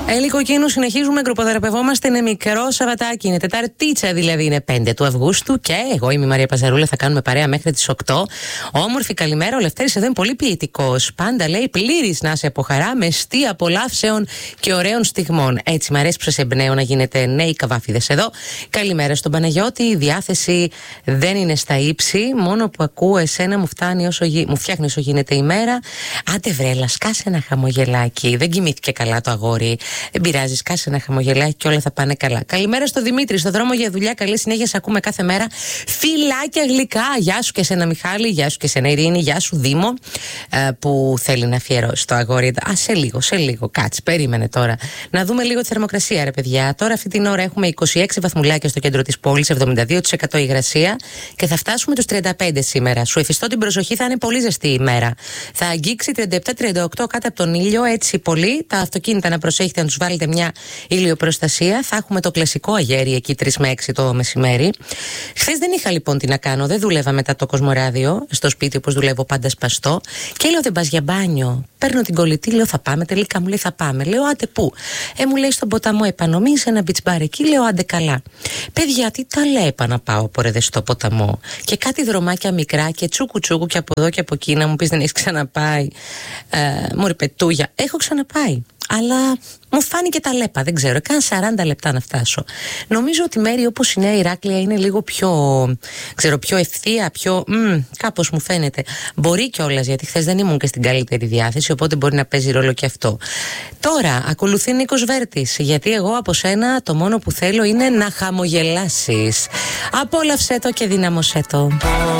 Ελικοκίνου, συνεχίζουμε, γκρουποδεραπευόμαστε. Είναι μικρό Σαββατάκι, είναι Τεταρτίτσα δηλαδή, είναι 5 του Αυγούστου. Και εγώ είμαι η Μαρία Παζαρούλα, θα κάνουμε παρέα μέχρι τις 8. Όμορφη καλημέρα, ο Λευτέρης εδώ είναι πολύ ποιητικός. Πάντα λέει πλήρης να είσαι από χαρά, μεστή απολαύσεων και ωραίων στιγμών. Έτσι, μ' αρέσει που σας εμπνέω να γίνετε νέοι καβάφιδες εδώ. Καλημέρα στον Παναγιώτη. Η διάθεση δεν είναι στα ύψη. Μόνο που ακούω εσένα μου φτιάχνει όσο γίνεται η μέρα. Άντε βρέλα, σκάσε ένα χαμογελάκι. Δεν κοιμήθηκε καλά το αγόρι. Δεν πειράζει, σκάσε ένα χαμογελάκι και όλα θα πάνε καλά. Καλημέρα στο Δημήτρη, στο δρόμο για δουλειά. Καλή συνέχεια, σε ακούμε κάθε μέρα. Φιλάκια γλυκά. Γεια σου και σένα, Μιχάλη. Γεια σου και σένα, Ειρήνη. Γεια σου, Δήμο, που θέλει να αφιερώσει το αγόρι. Σε λίγο. Κάτσε, περίμενε τώρα. Να δούμε λίγο τη θερμοκρασία, ρε παιδιά. Τώρα, αυτή την ώρα έχουμε 26 βαθμουλάκια στο κέντρο της πόλης, 72% υγρασία και θα φτάσουμε τους 35 σήμερα. Σου εφιστώ την προσοχή, θα είναι πολύ ζεστή η ημέρα. Θα αγγίξει 37-38 κάτω από τον ήλιο, έτσι πολύ. Τα αυτοκίνητα να προσέχετε να τους βάλετε μια ηλιοπροστασία. Θα έχουμε το κλασικό αγέρι εκεί 3 με 6 το μεσημέρι. Χθες δεν είχα λοιπόν τι να κάνω, δεν δούλευα μετά το Κοσμοράδιο στο σπίτι όπως δουλεύω πάντα σπαστό. Και λέω δεν πας για μπάνιο. Παίρνω την κολλητή, λέω θα πάμε. Τελικά μου λέει θα πάμε. Λέω άντε πού. Μου λέει στον ποταμό Επανομή, σε ένα beach bar εκεί. Λέω άντε καλά. Παιδιά, τι ταλέπα να πάω πορεδε στο ποταμό. Και κάτι δρομάκια μικρά και τσούκου και από εδώ και από εκεί. Να μου πεις δεν έχεις ξαναπάει. Μωρή πετούγια. Έχω ξαναπάει. Αλλά μου φάνηκε τα λέπα, δεν ξέρω, κάνα 40 λεπτά να φτάσω. Νομίζω ότι μέρη όπως η Νέα Ηράκλεια είναι λίγο πιο ευθεία, κάπως μου φαίνεται. Μπορεί κιόλας, γιατί χθες δεν ήμουν και στην καλύτερη διάθεση, οπότε μπορεί να παίζει ρόλο και αυτό. Τώρα, ακολουθεί Νίκος Βέρτης, γιατί εγώ από σένα το μόνο που θέλω είναι να χαμογελάσεις. Απόλαυσέ το και δύναμωσέ το.